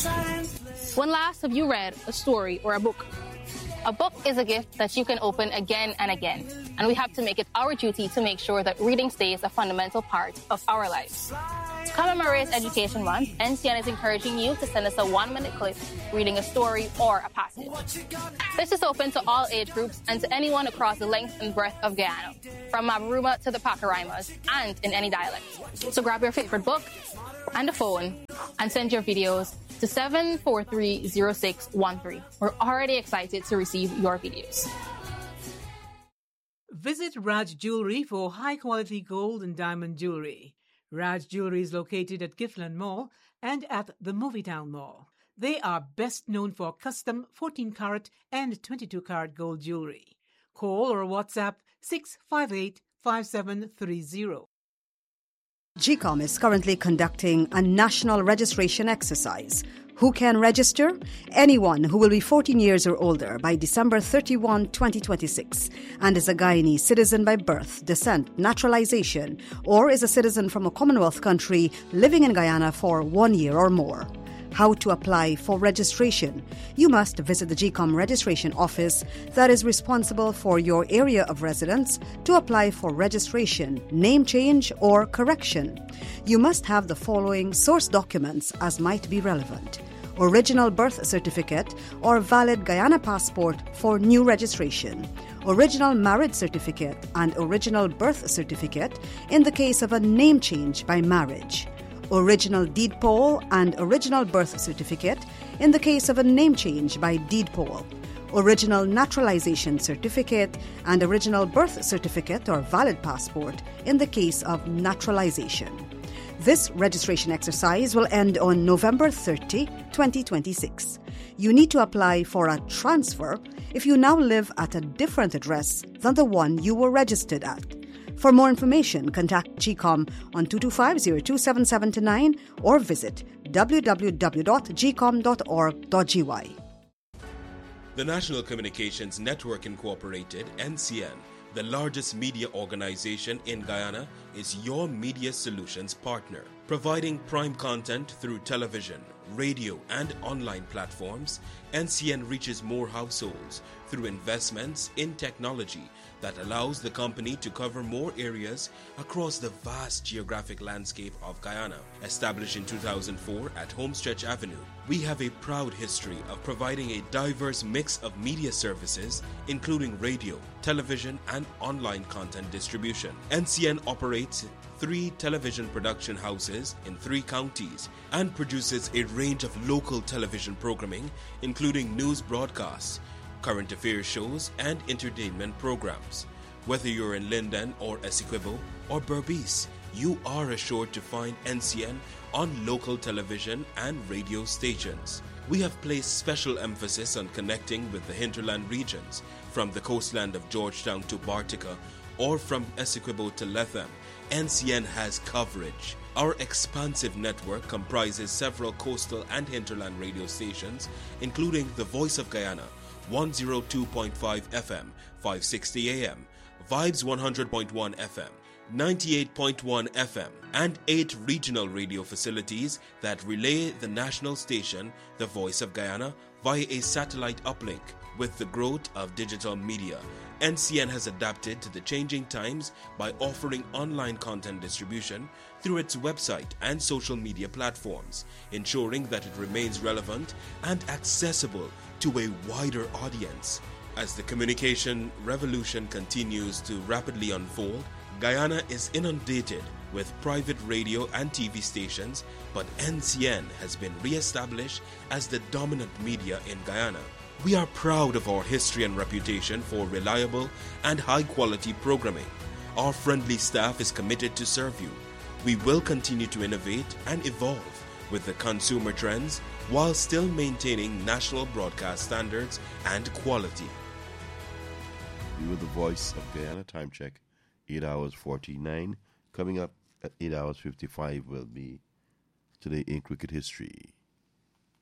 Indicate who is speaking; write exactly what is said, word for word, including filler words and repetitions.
Speaker 1: When last have you read a story or a book? A book is a gift that you can open again and again, and we have to make it our duty to make sure that reading stays a fundamental part of our lives. To commemorate Education Month, N C N is encouraging you to send us a one-minute clip reading a story or a passage. This is open to all age groups and to anyone across the length and breadth of Guyana, from Mabaruma to the Pacaraimas, and in any dialect. So grab your favorite book and a phone and send your videos to seven four three zero six one three. We're already excited to receive your videos.
Speaker 2: Visit Raj Jewelry for high-quality gold and diamond jewelry. Raj Jewelry is located at Giffland Mall and at the Movietown Mall. They are best known for custom fourteen karat and twenty-two karat gold jewelry. Call or WhatsApp six five eight, five seven three zero.
Speaker 3: G COM is currently conducting a national registration exercise. Who can register? Anyone who will be fourteen years or older by December thirty-first, twenty twenty-six and is a Guyanese citizen by birth, descent, naturalization, or is a citizen from a Commonwealth country living in Guyana for one year or more. How to apply for registration? You must visit the G COM registration office that is responsible for your area of residence to apply for registration, name change, or correction. You must have the following source documents as might be relevant: original birth certificate or valid Guyana passport for new registration, original marriage certificate and original birth certificate in the case of a name change by marriage, original deed poll and original birth certificate in the case of a name change by deed poll, original naturalization certificate and original birth certificate or valid passport in the case of naturalization. This registration exercise will end on November thirtieth, twenty twenty-six. You need to apply for a transfer if you now live at a different address than the one you were registered at. For more information, contact G COM on two two five, zero two seven seven nine or visit w w w dot g com dot org dot g y.
Speaker 4: The National Communications Network Incorporated, N C N, the largest media organization in Guyana, is your media solutions partner. Providing prime content through television, radio, and online platforms, N C N reaches more households through investments in technology that allows the company to cover more areas across the vast geographic landscape of Guyana. Established in two thousand four at Homestretch Avenue, we have a proud history of providing a diverse mix of media services, including radio, television, and online content distribution. N C N operates three television production houses in three counties and produces a range of local television programming, including news broadcasts, current affairs shows, and entertainment programs. Whether you're in Linden or Essequibo or Berbice, you are assured to find N C N on local television and radio stations. We have placed special emphasis on connecting with the hinterland regions, from the coastland of Georgetown to Bartica, or from Essequibo to Lethem. N C N has coverage. Our expansive network comprises several coastal and hinterland radio stations, including The Voice of Guyana, one oh two point five F M, five sixty A M, Vibes one hundred point one F M, ninety-eight point one F M, and eight regional radio facilities that relay the national station, The Voice of Guyana, via a satellite uplink. With the growth of digital media, N C N has adapted to the changing times by offering online content distribution through its website and social media platforms, ensuring that it remains relevant and accessible to a wider audience. As the communication revolution continues to rapidly unfold, Guyana is inundated with private radio and T V stations, but N C N has been re-established as the dominant media in Guyana. We are proud of our history and reputation for reliable and high-quality programming. Our friendly staff is committed to serve you. We will continue to innovate and evolve with the consumer trends while still maintaining national broadcast standards and quality.
Speaker 5: You were the Voice of Guyana. Time check, eight hours forty-nine. Coming up at eight hours fifty-five will be Today in Cricket History.